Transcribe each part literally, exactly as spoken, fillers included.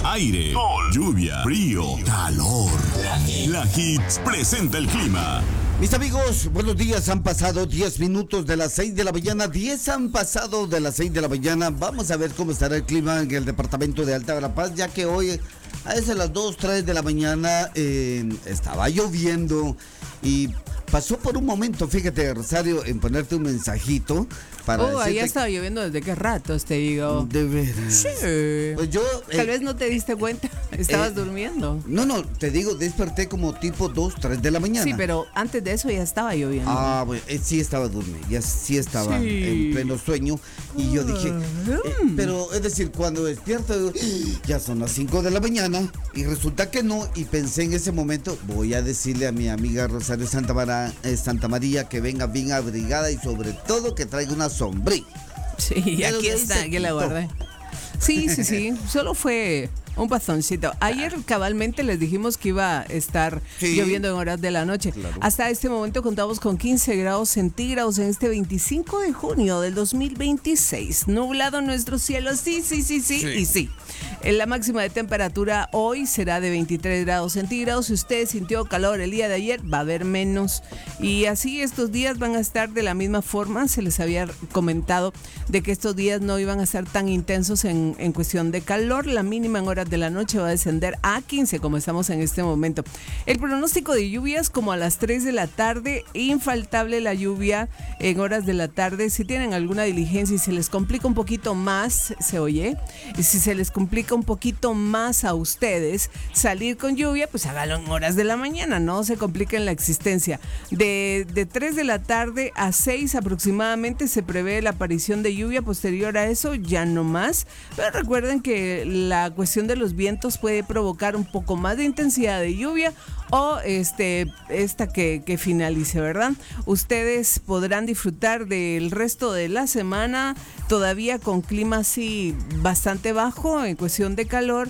aire, sol, lluvia, frío, calor. La Hits presenta el clima. Mis amigos, buenos días. Han pasado diez minutos de las seis de la mañana. diez han pasado de las seis de la mañana. Vamos a ver cómo estará el clima en el departamento de Alta Verapaz, ya que hoy a eso de las dos, tres de la mañana eh, estaba lloviendo y pasó por un momento, fíjate, Rosario, en ponerte un mensajito para Oh, ahí decirte... estaba lloviendo desde qué ratos, te digo. De veras. Sí. Pues yo... Tal eh, vez no te diste cuenta, estabas eh, durmiendo. No, no, te digo, desperté como tipo dos, tres de la mañana. Sí, pero antes de eso ya estaba lloviendo. Ah, bueno, eh, sí estaba durmiendo, ya sí estaba Sí. en pleno sueño y yo dije, eh, pero es decir, cuando despierto, digo, ya son las cinco de la mañana y resulta que no, y pensé en ese momento, voy a decirle a mi amiga Rosario Santa, Mara, eh, Santa María que venga bien abrigada y sobre todo que traiga una sombrilla. Sí, Pero aquí de ahí está, se aquí la quitó. guardé. Sí, sí, sí, solo fue un pasoncito. Ayer cabalmente les dijimos que iba a estar Sí. lloviendo en horas de la noche. Claro. Hasta este momento contamos con quince grados centígrados en este veinticinco de junio del dos mil veintiséis. Nublado nuestro cielo, sí, sí, sí, sí, Sí. y sí. En la máxima de temperatura hoy será de veintitrés grados centígrados. Si usted sintió calor el día de ayer, va a haber menos. Y así estos días van a estar de la misma forma. Se les había comentado de que estos días no iban a ser tan intensos en, en cuestión de calor. La mínima en horas de la noche va a descender a quince, como estamos en este momento. El pronóstico de lluvias como a las tres de la tarde, infaltable la lluvia en horas de la tarde. Si tienen alguna diligencia y se les complica un poquito más, ¿se oye? Y si se les complica un poquito más a ustedes salir con lluvia, pues hágalo en horas de la mañana, no se compliquen la existencia. De, de tres de la tarde a seis aproximadamente se prevé la aparición de lluvia. Posterior a eso ya no más, pero recuerden que la cuestión de los vientos puede provocar un poco más de intensidad de lluvia o este esta que, que finalice, ¿verdad? Ustedes podrán disfrutar del resto de la semana todavía con clima así bastante bajo en cuestión de calor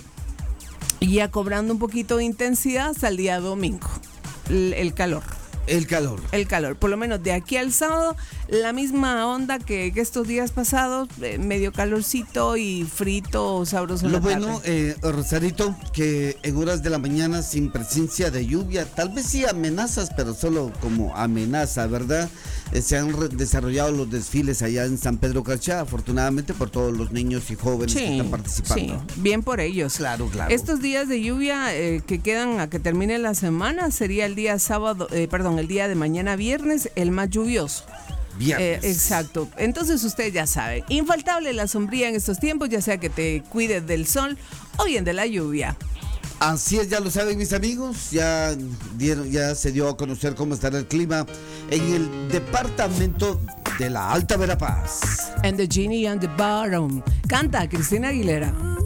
y ya cobrando un poquito de intensidad hasta el día domingo. El, el calor. El calor. El calor, por lo menos de aquí al sábado, la misma onda que, que estos días pasados, eh, medio calorcito y frito, sabroso. en Lo la bueno, tarde. eh, Rosarito, que en horas de la mañana sin presencia de lluvia, tal vez sí amenazas, pero solo como amenaza, ¿verdad? Eh, se han re- desarrollado los desfiles allá en San Pedro Carchá, afortunadamente por todos los niños y jóvenes que están participando. Sí, bien por ellos. Claro, claro. Estos días de lluvia eh, que quedan a que termine la semana sería el día sábado, eh, perdón, el día de mañana viernes, el más lluvioso. Viernes. Eh, exacto. Entonces usted ya sabe, infaltable la sombría en estos tiempos, ya sea que te cuides del sol o bien de la lluvia. Así es, ya lo saben mis amigos, ya dieron, ya se dio a conocer cómo estará el clima en el departamento de la Alta Verapaz. And the Genie and the Baron. Canta Cristina Aguilera.